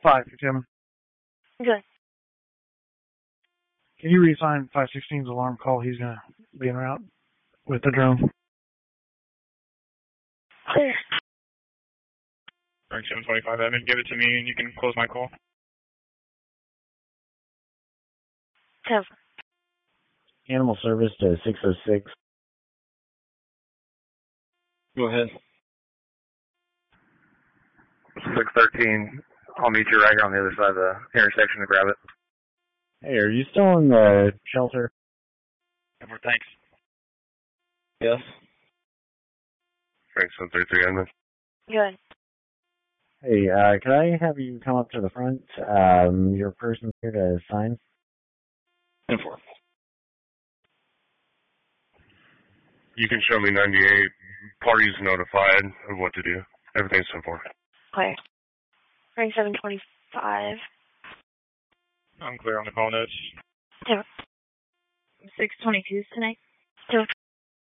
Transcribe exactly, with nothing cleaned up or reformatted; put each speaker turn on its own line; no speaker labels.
five, Tim.
Good.
Can you reassign five sixteen's alarm call? He's going to be en route with the drone.
Clear.
Frank seven twenty-five, Evan, give it to me and you can close my call.
Ten.
Animal service to six oh six.
Go ahead.
six thirteen, I'll meet you right here on the other side of the intersection to grab it.
Hey, are you still in the shelter?
Over, thanks. Yes.
Frank seven thirty-three, Edmund.
Good.
Hey, uh, could I have you come up to the front? Um, your person's here to sign.
ten four.
You can show me ninety-eight. Party's notified of what to do. Everything's ten four.
Clear. Frank seven twenty-five.
I'm clear on the call notes.
Ten.
six twenty-two's tonight.
Ten.